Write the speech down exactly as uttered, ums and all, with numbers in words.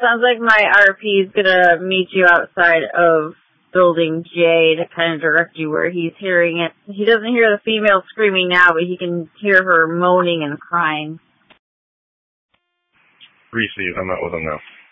sounds like my R P is gonna meet you outside of Building J to kind of direct you where he's hearing it. He doesn't hear the female screaming now, but he can hear her moaning and crying. Received. I'm not with him now.